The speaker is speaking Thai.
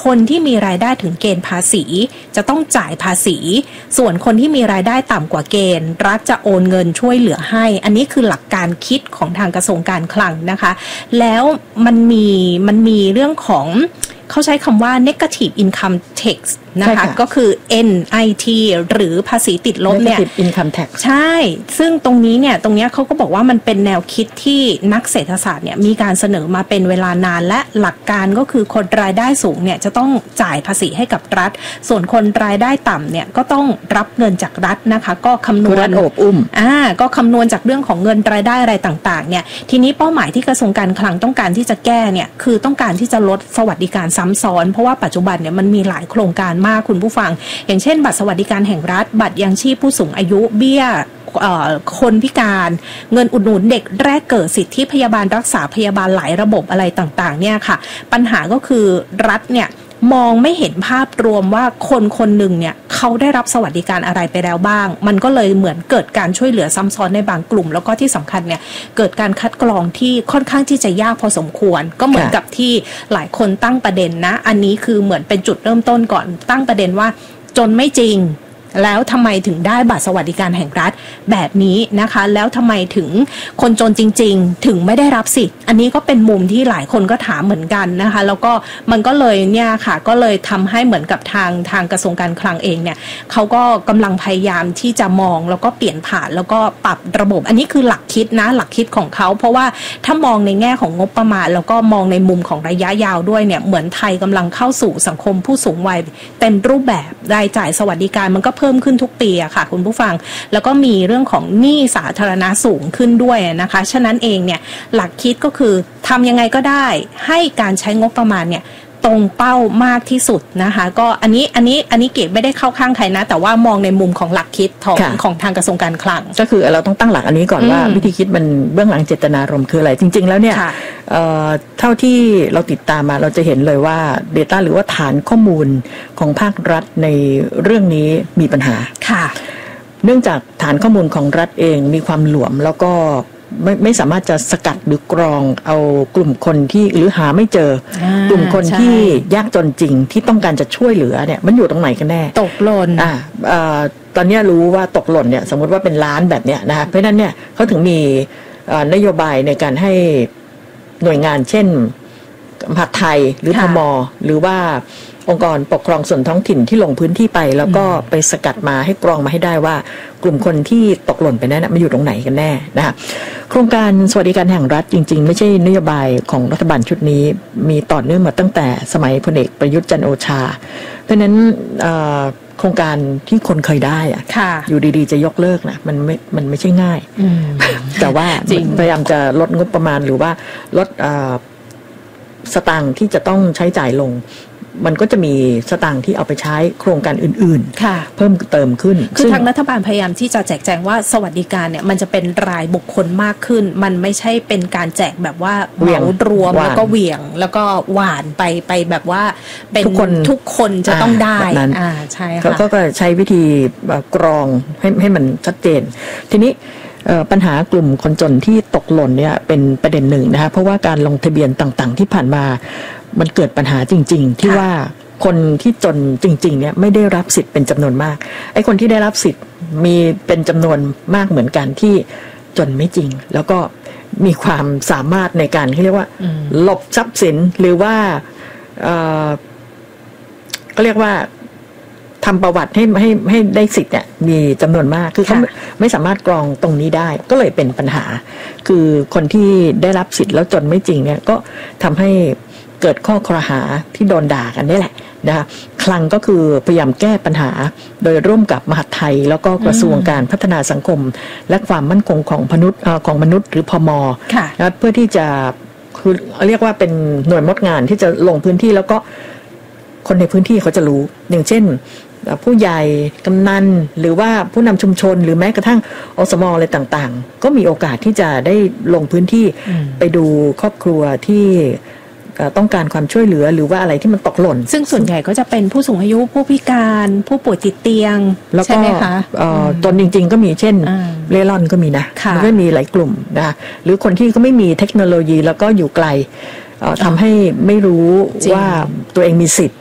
คนที่มีรายได้ถึงเกณฑ์ภาษีจะต้องจ่ายภาษีส่วนคนที่มีรายได้ต่ำกว่าเกณฑ์รัฐจะโอนเงินช่วยเหลือให้อันนี้คือหลักการคิดของทางกระทรวงการคลังนะคะแล้วมันมีเรื่องของเขาใช้คำว่า negative income tax นะคะก็คือ NIT หรือภาษีติดลบเนี่ย negative income tax ใช่ซึ่งตรงนี้เขาก็บอกว่ามันเป็นแนวคิดที่นักเศรษฐศาสตร์เนี่ยมีการเสนอมาเป็นเวลานานและหลักการก็คือคนรายได้สูงเนี่ยจะต้องจ่ายภาษีให้กับรัฐส่วนคนรายได้ต่ำเนี่ยก็ต้องรับเงินจากรัฐนะคะก็คำนวณโอบอุ้มก็คำนวณจากเรื่องของเงินรายได้อะไรต่างๆเนี่ยทีนี้เป้าหมายที่กระทรวงการคลังต้องการที่จะแก้เนี่ยคือต้องการที่จะลดสวัสดิการซ้ำซ้อนเพราะว่าปัจจุบันเนี่ยมันมีหลายโครงการมากคุณผู้ฟังอย่างเช่นบัตรสวัสดิการแห่งรัฐบัตรยังชีพผู้สูงอายุเบี้ยคนพิการเงินอุดหนุนเด็กแรกเกิดสิทธิพยาบาลรักษาพยาบาลหลายระบบอะไรต่างๆเนี่ยค่ะปัญหาก็คือรัฐเนี่ยมองไม่เห็นภาพรวมว่าคนหนึ่งเนี่ยเขาได้รับสวัสดิการอะไรไปแล้วบ้างมันก็เลยเหมือนเกิดการช่วยเหลือซ้ำซ้อนในบางกลุ่มแล้วก็ที่สำคัญเนี่ยเกิดการคัดกรองที่ค่อนข้างที่จะยากพอสมควรก็เหมือนกับที่หลายคนตั้งประเด็นนะอันนี้คือเหมือนเป็นจุดเริ่มต้นก่อนตั้งประเด็นว่าจนไม่จริงแล้วทำไมถึงได้บัตรสวัสดิการแห่งรัฐแบบนี้นะคะแล้วทำไมถึงคนจนจริงๆถึงไม่ได้รับสิทธิ์อันนี้ก็เป็นมุมที่หลายคนก็ถามเหมือนกันนะคะแล้วก็มันก็เลยเนี่ยค่ะก็เลยทำให้เหมือนกับทางกระทรวงการคลังเองเนี่ยเขาก็กำลังพยายามที่จะมองแล้วก็เปลี่ยนผ่านแล้วก็ปรับระบบอันนี้คือหลักคิดนะหลักคิดของเขาเพราะว่าถ้ามองในแง่ของงบประมาณแล้วก็มองในมุมของระยะยาวด้วยเนี่ยเหมือนไทยกำลังเข้าสู่สังคมผู้สูงวัยเต็มรูปแบบรายจ่ายสวัสดิการมันก็เพิ่มขึ้นทุกปีอะค่ะคุณผู้ฟังแล้วก็มีเรื่องของหนี้สาธารณะสูงขึ้นด้วยนะคะฉะนั้นเองเนี่ยหลักคิดก็คือทำยังไงก็ได้ให้การใช้งบประมาณเนี่ยตรงเป้ามากที่สุดนะคะก็อันนี้เก๋ไม่ได้เข้าข้างใครนะแต่ว่ามองในมุมของหลักคิดของทางกระทรวงการคลังก็คือเราต้องตั้งหลักอันนี้ก่อนว่าวิธีคิดมันเบื้องหลังเจตนารมณ์คืออะไรจริงๆแล้วเนี่ยเท่าที่เราติดตามมาเราจะเห็นเลยว่า Data หรือว่าฐานข้อมูลของภาครัฐในเรื่องนี้มีปัญหาค่ะเนื่องจากฐานข้อมูลของรัฐเองมีความหลวมแล้วก็ไม่สามารถจะสกัดหรือกรองเอากลุ่มคนที่หรือหาไม่เจอกลุ่มคนที่ยากจนจริงที่ต้องการจะช่วยเหลือเนี่ยมันอยู่ตรงไหนกันแน่ตกหล่นตอนนี้รู้ว่าตกหล่นเนี่ยสมมติว่าเป็นล้านแบบเนี้ยนะคะเพราะนั้นเนี่ยเขาถึงมีนโยบายในการให้หน่วยงานเช่นมหาดไทยหรือพม.หรือว่าองค์กรปกครองส่วนท้องถิ่นที่ลงพื้นที่ไปแล้วก็ไปสกัดมาให้กรองมาให้ได้ว่ากลุ่มคนที่ตกหล่นไปนั้นมันอยู่ตรงไหนกันแน่นะคะโครงการสวัสดิการแห่งรัฐจริงๆไม่ใช่นโยบายของรัฐบาลชุดนี้มีต่อเนื่องมาตั้งแต่สมัยพลเอกประยุทธ์จันทร์โอชาเพราะนั้นโครงการที่คนเคยได้อะอยู่ดีๆจะยกเลิกนะมันไม่ใช่ง่ายแต่ว่าพยายามจะลดงบประมาณหรือว่าลดสตางค์ที่จะต้องใช้จ่ายลงมันก็จะมีสตางค์ที่เอาไปใช้โครงการอื่นๆเพิ่มเติมขึ้นคือทางรัฐบาลพยายามที่จะแจกแจงว่าสวัสดิการเนี่ยมันจะเป็นรายบุคคลมากขึ้นมันไม่ใช่เป็นการแจกแบบว่าเหมารวมแล้วก็เหวี่ยงแล้วก็หวานไปแบบว่าเป็นทุกคนจะต้องได้ใช่ค่ะก็ใช้วิธีกรองให้มันชัดเจนทีนี้ปัญหากลุ่มคนจนที่ตกหล่นเนี่ยเป็นประเด็นหนึ่งนะคะเพราะว่าการลงทะเบียนต่างๆที่ผ่านมามันเกิดปัญหาจริงๆที่ว่าคนที่จนจริงๆเนี่ยไม่ได้รับสิทธิ์เป็นจำนวนมากไอ้คนที่ได้รับสิทธิ์มีเป็นจำนวนมากเหมือนกันที่จนไม่จริงแล้วก็มีความสามารถในการเรียกว่าหลบทรัพย์สินหรือว่าก็เรียกว่าทำประวัติให้ได้สิทธิ์เนี่ยมีจำนวนมากคือเขาไม่สามารถกรองตรงนี้ได้ก็เลยเป็นปัญหาคือคนที่ได้รับสิทธิ์แล้วจนไม่จริงเนี่ยก็ทำให้เกิดข้อครหาที่โดนด่ากันนี่แหละนะคะคลังก็คือพยายามแก้ปัญหาโดยร่วมกับมหาดไทยแล้วก็กระทรวงการพัฒนาสังคมและความมั่นคงของมนุษย์หรือพม.นะเพื่อที่จะคือเรียกว่าเป็นหน่วยมดงานที่จะลงพื้นที่แล้วก็คนในพื้นที่เขาจะรู้อย่างเช่นผู้ใหญ่กำนันหรือว่าผู้นำชุมชนหรือแม้กระทั่งอสม.อะไรต่างๆก็มีโอกาสที่จะได้ลงพื้นที่ไปดูครอบครัวที่ต้องการความช่วยเหลือหรือว่าอะไรที่มันตกหล่นซึ่งส่วนใหญ่ก็จะเป็นผู้สูงอายุผู้พิการผู้ป่วยติดเตียงแล้วก็จนจริงๆก็มีเช่นเร่ร่อนก็มีนะมันก็มีหลายกลุ่มนะหรือคนที่ก็ไม่มีเทคโนโลยีแล้วก็อยู่ไกลทำให้ไม่รู้ว่าตัวเองมีสิทธิ์